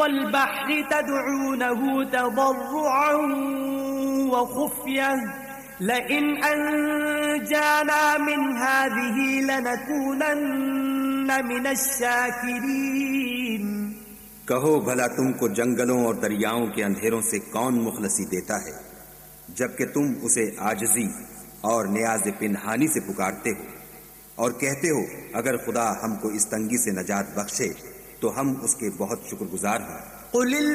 वल्बहरि तदऊनहु तदर्रुअन व खुफ़ियह लइन अंजाना मिन हाज़िही लनकूनन्न मिनश्शाकिरीन। कहो भला तुमको जंगलों और दरियाओं के अंधेरों से कौन मुखलसी देता है, जबकि तुम उसे आजिज़ी और नियाज़ पिनहानी से पुकारते हो और कहते हो अगर खुदा हमको इस तंगी से नजात बख्शे तो हम उसके बहुत शुक्रगुजार हैं।